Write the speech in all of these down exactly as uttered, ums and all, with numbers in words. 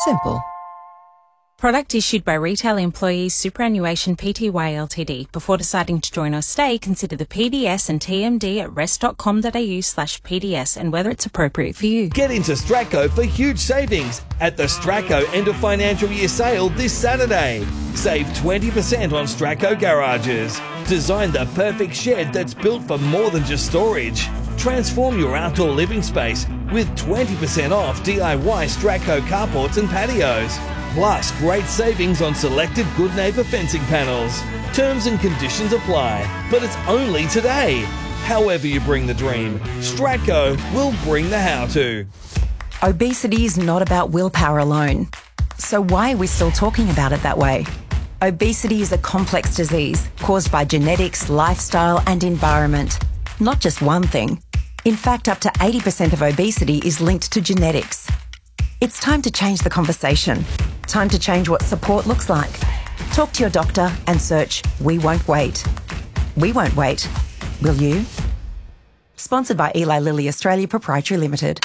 Simple. Product issued by Retail Employees Superannuation Pty Ltd. Before deciding to join or stay, consider the P D S and T M D at rest.com.au slash PDS and whether it's appropriate for you. Get into Stratco for huge savings at the Stratco end of financial year sale this Saturday. Save twenty percent on Stratco garages. Design the perfect shed that's built for more than just storage. Transform your outdoor living space with twenty percent off D I Y Stratco carports and patios. Plus, great savings on selected Good Neighbour fencing panels. Terms and conditions apply, but it's only today. However you bring the dream, Stratco will bring the how-to. Obesity is not about willpower alone. So why are we still talking about it that way? Obesity is a complex disease caused by genetics, lifestyle and environment. Not just one thing. In fact, up to eighty percent of obesity is linked to genetics. It's time to change the conversation. Time to change what support looks like. Talk to your doctor and search We Won't Wait. We won't wait. Will you? Sponsored by Eli Lilly Australia Proprietary Limited.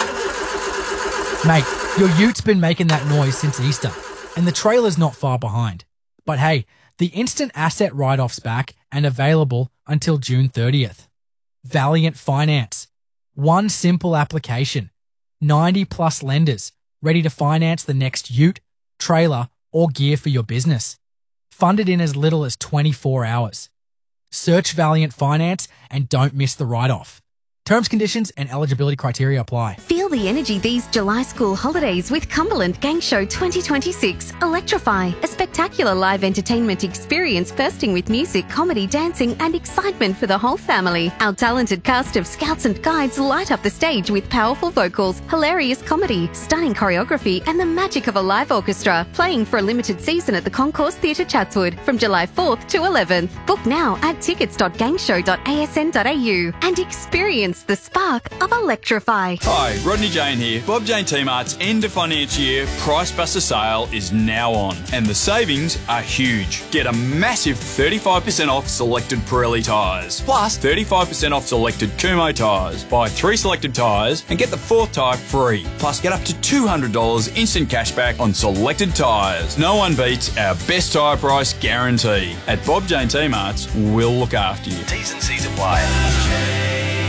Mate, your ute's been making that noise since Easter, and the trailer's not far behind. But hey, the instant asset write-off's back and available until June thirtieth. Valiant Finance. One simple application. ninety plus lenders ready to finance the next ute, trailer, or gear for your business. Funded in as little as twenty-four hours. Search Valiant Finance and don't miss the write-off. Terms, conditions and eligibility criteria apply. Feel the energy these July school holidays with Cumberland Gang Show twenty twenty-six. Electrify, a spectacular live entertainment experience bursting with music, comedy, dancing and excitement for the whole family. Our talented cast of scouts and guides light up the stage with powerful vocals, hilarious comedy, stunning choreography and the magic of a live orchestra. Playing for a limited season at the Concourse Theatre Chatswood from July fourth to eleventh. Book now at tickets dot gangshow dot a s n dot a u and experience the spark of Electrify. Hi, Rodney Jane here. Bob Jane T-Mart's end of financial year Price Buster sale is now on and the savings are huge. Get a massive thirty-five percent off selected Pirelli tyres, plus thirty-five percent off selected Kumho tyres. Buy three selected tyres and get the fourth tyre free. Plus get up to two hundred dollars instant cashback on selected tyres. No one beats our best tyre price guarantee. At Bob Jane T-Mart's, we'll look after you. T's and C's apply.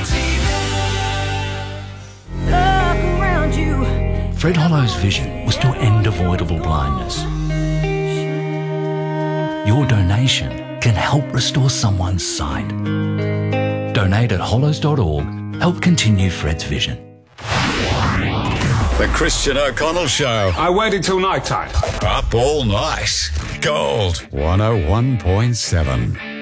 Fred Hollow's vision was to end avoidable blindness. Your donation can help restore someone's sight. Donate at hollows dot org. Help continue Fred's vision. The Christian O'Connell Show. I waited till night time. Up all night. Gold one oh one point seven.